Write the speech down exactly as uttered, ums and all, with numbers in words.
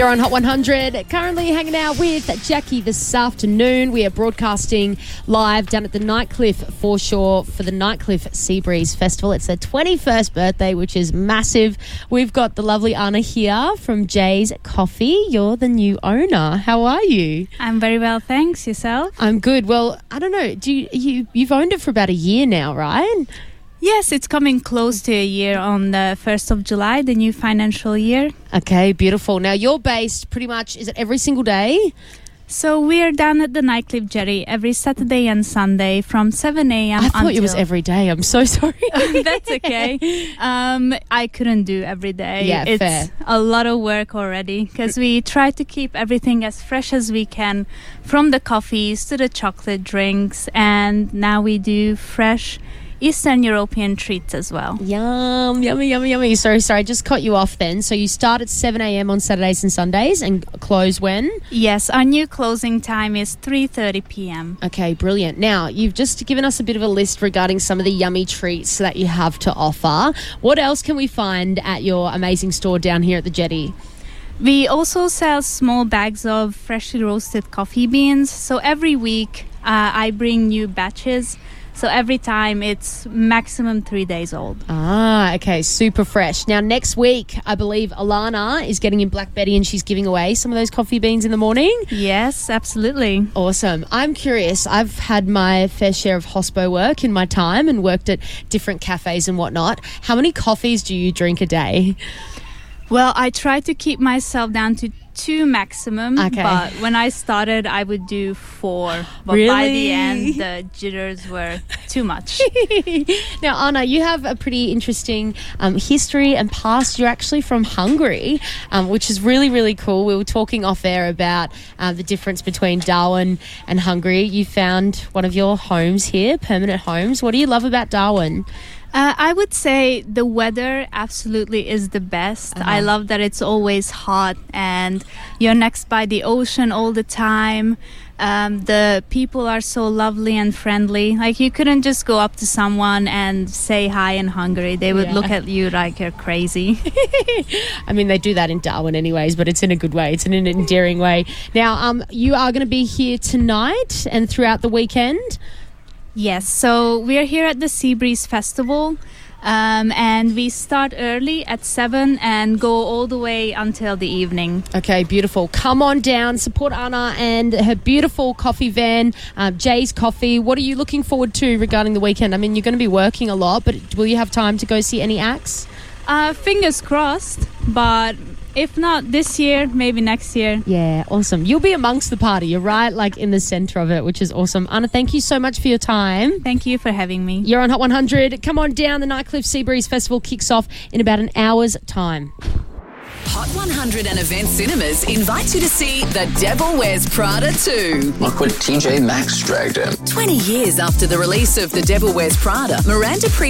You're on Hot one hundred, currently hanging out with Jackie this afternoon. We are broadcasting live down at the Nightcliff foreshore for the Nightcliff Seabreeze Festival. It's their twenty-first birthday, which is massive. We've got the lovely Anna here from Jay's Coffee. You're the new owner. How are you? I'm very well, thanks. Yourself? I'm good. Well, I don't know. Do you, you you've owned it for about a year now, right? Yes, it's coming close to a year on the first of July, the new financial year. Okay, beautiful. Now, you're based pretty much, is it every single day? So we're down at the Nightcliff Jetty every Saturday and Sunday from seven a.m. I thought until... it was every day. I'm so sorry. That's okay. Um, I couldn't do every day. Yeah, it's fair. a lot of work already because we try to keep everything as fresh as we can, from the coffees to the chocolate drinks, and now we do fresh Eastern European treats as well. Yum, yummy, yummy, yummy. Sorry, sorry, I just cut you off then. So you start at seven a.m. on Saturdays and Sundays and close when? Yes, our new closing time is three thirty p.m. Okay, brilliant. Now, you've just given us a bit of a list regarding some of the yummy treats that you have to offer. What else can we find at your amazing store down here at the Jetty? We also sell small bags of freshly roasted coffee beans. So every week uh, I bring new batches. So every time it's maximum three days old. Ah, okay, super fresh. Now, next week, I believe Alana is getting in Black Betty and she's giving away some of those coffee beans in the morning. Yes, absolutely. Awesome. I'm curious. I've had my fair share of hospo work in my time and worked at different cafes and whatnot. How many coffees do you drink a day? Well, I try to keep myself down to two maximum, okay. But when I started, I would do four. But really? By the end, the jitters were too much. Now, Anna, you have a pretty interesting um, history and past. You're actually from Hungary, um, which is really, really cool. We were talking off air about uh, the difference between Darwin and Hungary. You found one of your homes here, permanent homes. What do you love about Darwin? Uh, I would say the weather absolutely is the best. Uh-huh. I love that it's always hot and you're next by the ocean all the time. Um, the people are so lovely and friendly. Like, you couldn't just go up to someone and say hi in Hungary. They would yeah. look at you like you're crazy. I mean, they do that in Darwin anyways, but it's in a good way. It's in an endearing way. Now, um, you are going to be here tonight and throughout the weekend? Yes, so we're here at the Seabreeze Festival, um, and we start early at seven and go all the way until the evening. Okay, beautiful. Come on down, support Anna and her beautiful coffee van, uh, Jay's Coffee. What are you looking forward to regarding the weekend? I mean, you're going to be working a lot, but will you have time to go see any acts? Uh, fingers crossed, but if not this year, maybe next year. Yeah, awesome. You'll be amongst the party. You're right, like in the centre of it, which is awesome. Anna, thank you so much for your time. Thank you for having me. You're on Hot one hundred. Come on down. The Nightcliff Seabreeze Festival kicks off in about an hour's time. Hot one hundred and Event Cinemas invites you to see The Devil Wears Prada two. Look what T J Maxx dragged in. twenty years after the release of The Devil Wears Prada, Miranda Pre